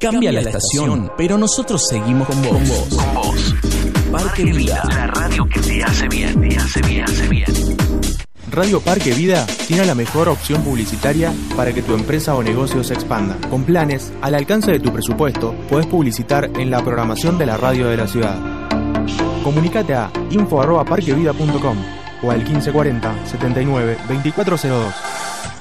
Cambia la estación, pero nosotros seguimos con vos. Parque Vida, la radio que te hace bien, te hace bien. Radio Parque Vida tiene la mejor opción publicitaria para que tu empresa o negocio se expanda. Con planes al alcance de tu presupuesto, podés publicitar en la programación de la radio de la ciudad. Comunicate a info@parquevida.com o al 1540 79 2402.